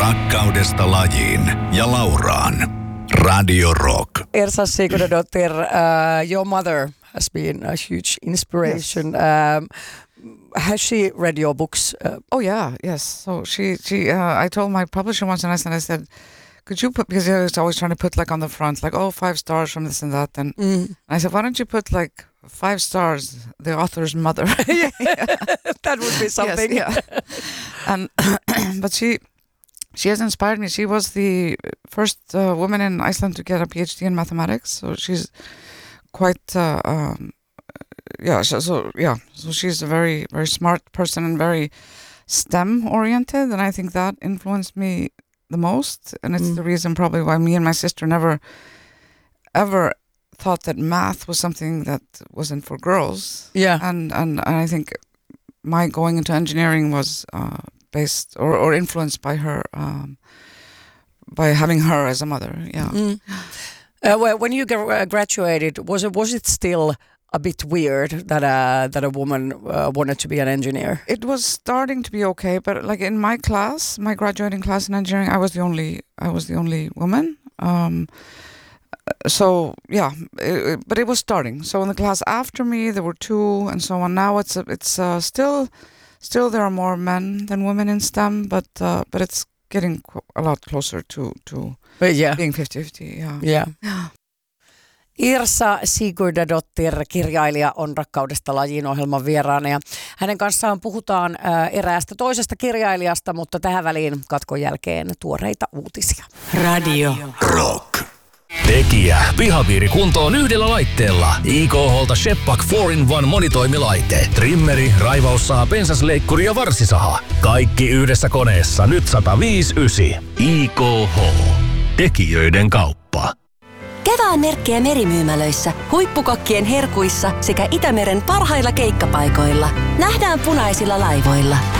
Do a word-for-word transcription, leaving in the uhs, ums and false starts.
Rakkaudesta lajiin ja Lauraan. Radio Rock. Ersa Sigurdardottir, uh, your mother has been a huge inspiration. Yes. Um, has she read your books? Uh, oh yeah, yes. So she, she. Uh, I told my publisher once, and I said, I said, could you put, because I was always trying to put like on the front, like, oh, five stars from this and that. And mm. I said, why don't you put like five stars, the author's mother? yeah. That would be something. Yes, yeah. And but she, she has inspired me. She was the first uh, woman in Iceland to get a PhD in mathematics. So she's quite, uh, um, yeah. So, so yeah. So she's a very, very smart person and very STEM oriented, and I think that influenced me the most, and it's mm. the reason probably why me and my sister never ever thought that math was something that wasn't for girls. Yeah. And and, and I think my going into engineering was uh, based or, or influenced by her, um, by having her as a mother. Yeah. Mm. Uh, well, when you gra- graduated, was it was it still a bit weird that a that a woman uh, wanted to be an engineer? It was starting to be okay, but like in my class, my graduating class in engineering, I was the only I was the only woman. Um, so yeah, it, it, but it was starting. So in the class after me, there were two, and so on. Now it's a, it's uh, still still there are more men than women in STEM, but uh, but it's getting a lot closer to to but yeah. being fifty-fifty. Yeah. Yeah. Ersa Sigurdardottir, kirjailija, on Rakkaudesta lajiin -ohjelman vieraana ja hänen kanssaan puhutaan äh, eräästä toisesta kirjailijasta, mutta tähän väliin katkon jälkeen tuoreita uutisia. Radio Rock. Tekijä. Pihapiiri kuntoon yhdellä laitteella. I K H:lta Shepak four in one monitoimilaite. Trimmeri, raivaussaha, pensasleikkuri ja varsisaha. Kaikki yhdessä koneessa. Nyt sata viisi yhdeksän. I K H. Tekijöiden kauppa. Kevään merkkejä merimyymälöissä, huippukokkien herkuissa sekä Itämeren parhailla keikkapaikoilla. Nähdään punaisilla laivoilla.